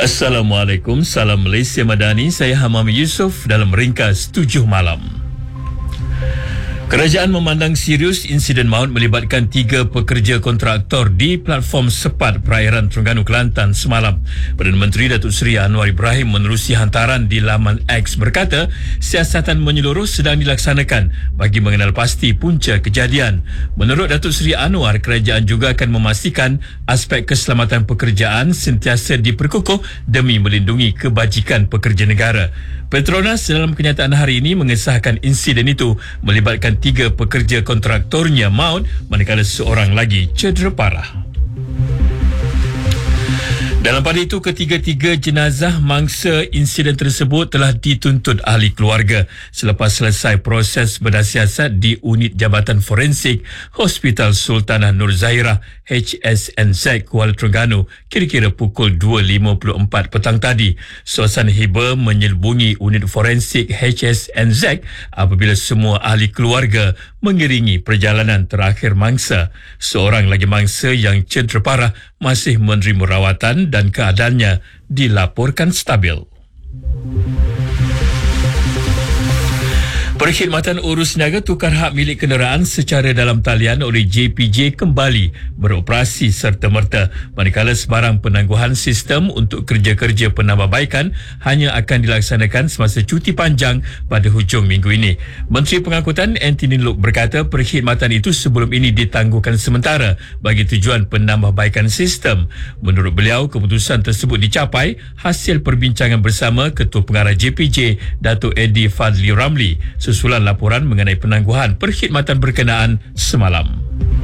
Assalamualaikum, salam Malaysia Madani. Saya Hamam Yusof dalam ringkas 7 malam. Kerajaan memandang serius insiden maut melibatkan 3 pekerja kontraktor di platform sepat perairan Terengganu, Kelantan semalam. Perdana Menteri Datuk Seri Anwar Ibrahim menerusi hantaran di laman X berkata, siasatan menyeluruh sedang dilaksanakan bagi mengenal pasti punca kejadian. Menurut Datuk Seri Anwar, kerajaan juga akan memastikan aspek keselamatan pekerjaan sentiasa diperkukuh demi melindungi kebajikan pekerja negara. Petronas dalam kenyataan hari ini mengesahkan insiden itu melibatkan 3 pekerja kontraktornya maut manakala seorang lagi cedera parah. Dalam pada itu, ketiga-tiga jenazah mangsa insiden tersebut telah dituntut ahli keluarga selepas selesai proses berdasiasat di Unit Jabatan Forensik Hospital Sultanah Nur Zahirah HSNZ Kuala Terengganu kira-kira pukul 2.54 petang tadi. Suasana hibah menyelubungi unit forensik HSNZ apabila semua ahli keluarga mengiringi perjalanan terakhir mangsa. Seorang lagi mangsa yang cedera parah masih menerima rawatan dan keadaannya dilaporkan stabil. Perkhidmatan Urus Niaga Tukar Hak Milik Kenderaan secara dalam talian oleh JPJ kembali beroperasi serta-merta, manakala sebarang penangguhan sistem untuk kerja-kerja penambahbaikan hanya akan dilaksanakan semasa cuti panjang pada hujung minggu ini. Menteri Pengangkutan Anthony Loke berkata perkhidmatan itu sebelum ini ditangguhkan sementara bagi tujuan penambahbaikan sistem. Menurut beliau, keputusan tersebut dicapai hasil perbincangan bersama Ketua Pengarah JPJ, Datuk Eddie Fadli Ramli, susulan laporan mengenai penangguhan perkhidmatan berkenaan semalam.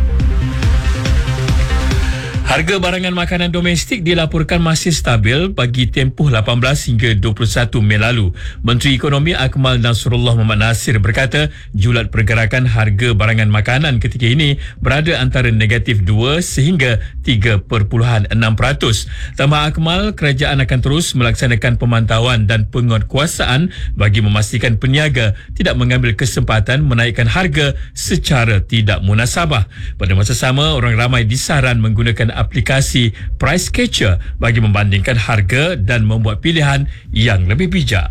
Harga barangan makanan domestik dilaporkan masih stabil bagi tempoh 18 hingga 21 Mei lalu. Menteri Ekonomi Akmal Nasrullah Muhammad Nasir berkata julat pergerakan harga barangan makanan ketika ini berada antara negatif 2 sehingga 3.6%. Tambah Akmal, kerajaan akan terus melaksanakan pemantauan dan penguatkuasaan bagi memastikan peniaga tidak mengambil kesempatan menaikkan harga secara tidak munasabah. Pada masa sama, orang ramai disaran menggunakan aplikasi Price Catcher bagi membandingkan harga dan membuat pilihan yang lebih bijak.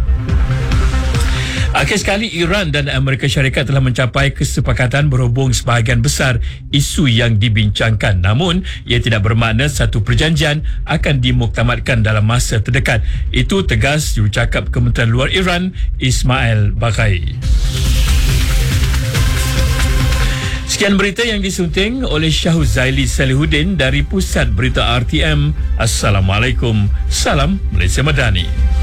Akhir sekali, Iran dan Amerika Syarikat telah mencapai kesepakatan berhubung sebahagian besar isu yang dibincangkan. Namun, ia tidak bermakna satu perjanjian akan dimuktamadkan dalam masa terdekat. Itu tegas jurucakap Kementerian Luar Iran, Ismail Baghai. Sekian berita yang disunting oleh Syahuz Zaili Salihuddin dari Pusat Berita RTM. Assalamualaikum. Salam Malaysia Madani.